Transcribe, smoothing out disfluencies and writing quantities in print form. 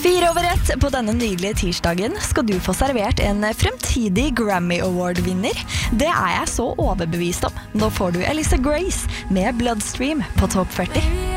4 over 1 på denne nydelige tirsdagen skal du få servert en fremtidig Grammy Award-vinner. Det jeg så overbevist om. Nå får du Elisa Grace med Bloodstream på Topp 40.